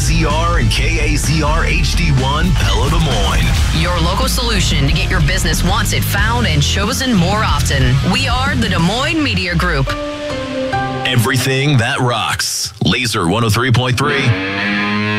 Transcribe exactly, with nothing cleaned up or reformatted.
Z R and K A Z R H D one, Pella, Des Moines. Your local solution to get your business wanted, found, and chosen more often. We are the Des Moines Media Group. Everything that rocks. Laser one oh three point three.